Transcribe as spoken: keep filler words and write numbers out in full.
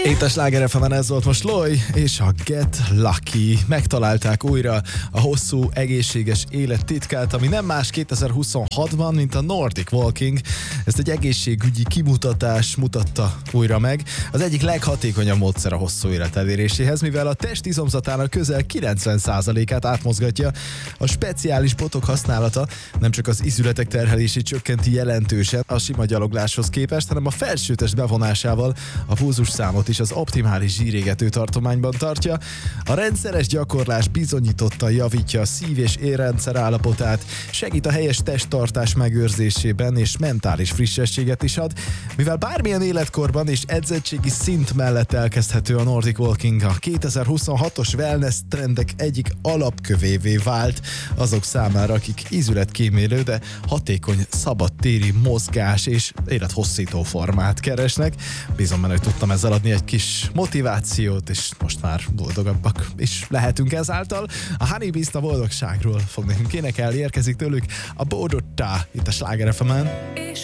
Itt a Sláger ef emen ez volt most Loy és a Get Lucky. Megtalálták újra a hosszú, egészséges élet titkát, ami nem más kétezer-huszonhatban, mint a Nordic Walking. Ezt egy egészségügyi kimutatás mutatta újra meg. Az egyik leghatékonyabb módszer a hosszú élet eléréséhez, mivel a test izomzatának közel kilencven százalékát átmozgatja. A speciális botok használata nem csak az izületek terhelését csökkenti jelentősen a sima gyalogláshoz képest, hanem a felsőtest bevonásával a pulzusszámot is az optimális zsírégető tartományban tartja. A rendszeres gyakorlás bizonyítottan javítja a szív- és érrendszer állapotát, segít a helyes testtartás megőrzésében és mentális frissességet is ad. Mivel bármilyen életkorban és edzettségi szint mellett elkezdhető a Nordic Walking, a kétezer-huszonhatos wellness trendek egyik alapkövévé vált azok számára, akik ízületkímélő, de hatékony szabadtéri mozgás és élethosszító formát keresnek. Bízom benne, hogy tudtam ezzel adni egy kis motivációt, és most már boldogabbak is lehetünk ezáltal. A Honey Beast a boldogságról fog nekünk énekelni, érkezik tőlük a Bodottá itt a Sláger ef emen.